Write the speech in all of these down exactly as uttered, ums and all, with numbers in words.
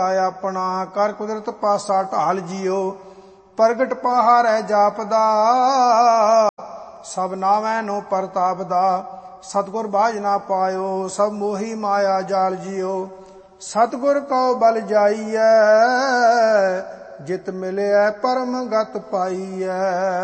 ਆਪਣਾ ਕਰ ਕੁਦਰਤ ਪਾਸਾ ਢਾਲ ਜੀਓ। ਪ੍ਰਗਟ ਪਹਾਰੈ ਜਾਪਦਾ ਸਭ ਨਾਵੈ ਨੋ ਪ੍ਰਤਾਪ ਦਾ। ਸਤਿਗੁਰ ਬਾਝ ਨਾ ਪਾਇਓ ਸਭ ਮੋਹੀ ਮਾਇਆ ਜਾਲ ਜੀਓ। ਸਤਿਗੁਰ ਕਉ ਬਲ ਜਾਈਐ ਜਿਤ ਮਿਲਿਐ ਪਰਮ ਗਤ ਪਾਈਐ।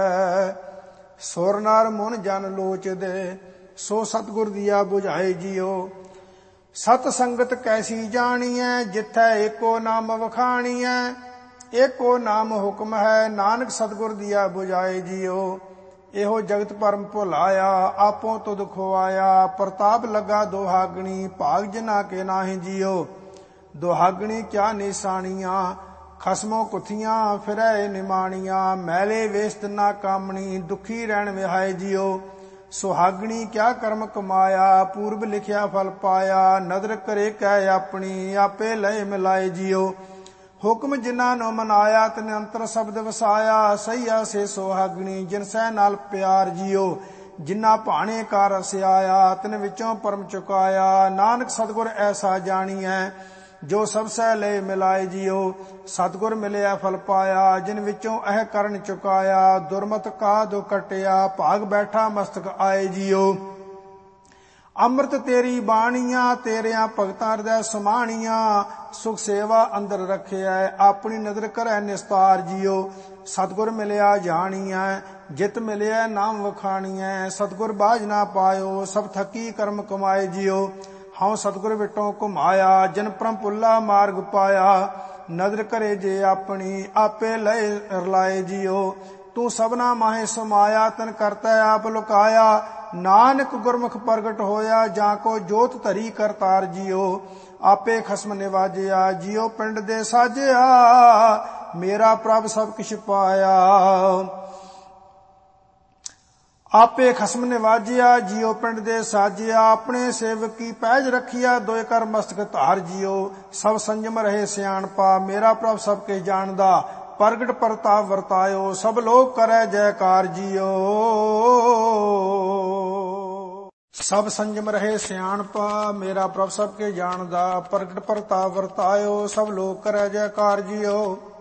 ਸੁਰ ਨਰ ਮੁਨ ਜਨ ਲੋਚਦੇ ਸੋ ਸਤਿਗੁਰ ਦੀਆ ਬੁਝਾਏ ਜੀਓ। ਸਤ ਸੰਗਤ ਕੈਸੀ ਜਾਣੀਐ ਜਿਥੈ ਏਕੋ ਨਾਮ ਵਖਾਣੀਐ। ਏਕੋ ਨਾਮ ਹੁਕਮ ਹੈ ਨਾਨਕ ਸਤਿਗੁਰ ਦੀਆ ਬੁਝਾਏ ਜੀਓ। ਇਹੋ ਜਗਤ ਪਰਮ ਭੁਲਾਇਆ ਆਪੋ ਤੁਧ ਖੁਆਇਆ। ਪ੍ਰਤਾਪ ਲੱਗਾ ਦੁਹਾਗਣੀ ਭਾਗ ਜਿਨਾ ਕੇ ਨਾਹੀ ਜੀਓ। ਦੁਹਾਗਣੀ ਕਿਆ ਨਿਸ਼ਾਨੀਆਂ ਖਸਮੋ ਕੁਥੀਆਂ ਫਿਰੈ ਨਿਮਾਣੀਆਂ। ਮੈਲੇ ਵੇਸਤ ਨਾ ਕਾਮਣੀ ਦੁਖੀ ਰਹਿਣ ਵਿਹਾਏ ਜੀਓ। ਸੁਹਾਗਣੀ ਕਿਆ ਕਰਮ ਕਮਾਇਆ ਪੂਰਬ ਲਿਖਿਆ ਫਲ ਪਾਇਆ। ਨਦਰ ਕਰੇ ਕਹਿ ਆਪਣੀ ਆਪੇ ਲਏ ਮਿਲਾਏ ਜੀਓ। ਹੁਕਮ ਜਿਨ੍ਹਾਂ ਨੂੰ ਮਨਾਇਆ ਤਿਨ ਅੰਤਰ ਸ਼ਬਦ ਵਸਾਇਆ। ਸਈਆ ਸੇ ਸੁਹਾਗਣੀ ਜਿਨ ਸਹਿ ਨਾਲ ਪਿਆਰ ਜੀਓ। ਜਿਨ੍ਹਾਂ ਭਾਣੇ ਕਾ ਰਸ ਆਇਆ ਤਿਨ ਵਿੱਚੋਂ ਪਰਮ ਚੁਕਾਇਆ। ਨਾਨਕ ਸਤਿਗੁਰ ਐਸਾ ਜਾਣੀਐ ਜੋ ਸਭ ਸਹਿ ਲਏ ਮਿਲਾਏ ਜੀਓ। ਸਤਿਗੁਰ ਮਿਲਿਆ ਫਲ ਪਾਇਆ ਜਿਨ ਵਿੱਚੋਂ ਇਹ ਕਰਨ ਚੁਕਾਇਆ। ਦੁਰਮਤ ਕਾ ਦੁ ਕਟਿਆ ਭਾਗ ਬੈਠਾ ਮਸਤਕ ਆਏ ਜੀਓ। ਅੰਮ੍ਰਿਤ ਤੇਰੀ ਬਾਣੀਆਂ ਤੇਰਿਆਂ ਭਗਤਾਂ ਹਿਰਦੈ ਸਮਾਣੀਆਂ। ਸੁਖ ਸੇਵਾ ਅੰਦਰ ਰੱਖਿਆ ਆਪਣੀ ਨਦਰ ਕਰੈ ਨਿਸਤਾਰ ਜੀਓ। ਸਤਿਗੁਰ ਮਿਲਿਆ ਜਾਣੀਐ ਜਿਤ ਮਿਲਿਆ ਨਾਮ ਵਖਾਣੀਐ। ਸਤਿਗੁਰ ਬਾਝ ਨਾ ਪਾਇਓ ਸਭ ਥੱਕੀ ਕਰਮ ਕਮਾਏ ਜੀਓ। ਹਉ ਸਤਿਗੁਰ ਵਿਟੋਂ ਘੁਮਾਇਆ ਜਿਨ ਪਰਮ ਪੁੱਲਾ ਮਾਰਗ ਪਾਇਆ। ਨਦਰ ਕਰੇ ਜੇ ਆਪਣੀ ਆਪੇ ਲਏ ਰਲਾਏ ਜੀਓ। ਤੂੰ ਸਭਨਾ ਮਾਹੇ ਸਮਾਇਆ ਤਨ ਕਰਤਾ ਆਪ ਲੁਕਾਇਆ। ਨਾਨਕ ਗੁਰਮੁਖ ਪ੍ਰਗਟ ਹੋਇਆ ਜਾਂ ਕੋ ਜੋਤ ਧਰੀ ਕਰਤਾਰ ਜੀਓ। ਆਪੇ ਖਸਮ ਨਿਵਾਜਿਆ ਜੀਓ ਪਿੰਡ ਦੇ ਸਾਜਿਆ। ਮੇਰਾ ਪ੍ਰਭ ਸਭ ਕਿਛ ਪਾਇਆ। ਆਪੇ ਖਸਮ ਨਿਵਾਜਿਆ ਜੀਓ ਪਿੰਡ ਦੇ ਸਾਜਿਆ। ਆਪਣੇ ਸੇਵਕ ਕੀ ਪੈਜ ਰੱਖਿਆ ਦੋਇ ਕਰ ਮਸਤਕ ਧਾਰ ਜੀਓ। ਸਭ ਸੰਜਮ ਰਹੇ ਸਿਆਣਪਾ ਮੇਰਾ ਪ੍ਰਭ ਸਭ ਕੇ ਜਾਣਦਾ। ਪ੍ਰਗਟ ਪ੍ਰਤਾਪ ਵਰਤਾਇਓ ਸਭ ਲੋਕ ਕਰੈ ਜੈਕਾਰ ਜੀਓ। ਸਭ ਸੰਜਮ ਰਹੇ ਸਿਆਣਪਾ ਮੇਰਾ ਪ੍ਰਭ ਸਭ ਕੇ ਜਾਣਦਾ। ਪ੍ਰਗਟ ਪ੍ਰਤਾਪ ਵਰਤਾਇਓ ਸਭ ਲੋਕ ਕਰੈ ਜੈਕਾਰ ਜੀਓ।